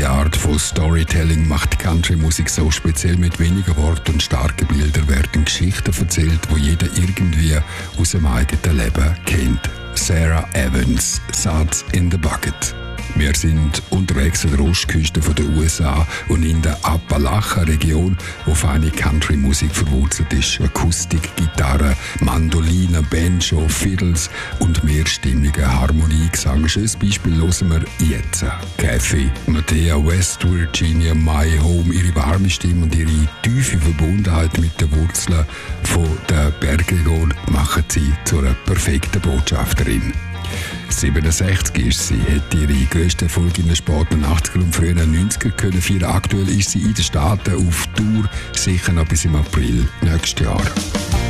Ihre Art von Storytelling macht Country-Musik so speziell. Mit wenigen Worten und starken Bildern werden Geschichten erzählt, die jeder irgendwie aus dem eigenen Leben kennt. Sarah Evans, Suds in the Bucket. Wir sind unterwegs an der Ostküste der USA und in der Appalachen-Region, wo feine Country-Musik verwurzelt ist. Akustik, Gitarre, Mandoline, Banjo, Fiddles und mehrstimmige Harmoniegesang. Schönes Beispiel hören wir jetzt. Kathy, Mattea, West Virginia, My Home, ihre warme Stimme und ihre tiefe Verbundenheit mit den Wurzeln der Bergregion machen sie zu einer perfekten Botschafterin. 67 ist sie, hat ihre grösste Erfolge in den späten 80er und frühen 90er können feiern. Aktuell ist sie in den Staaten auf Tour, sicher noch bis im April nächstes Jahr.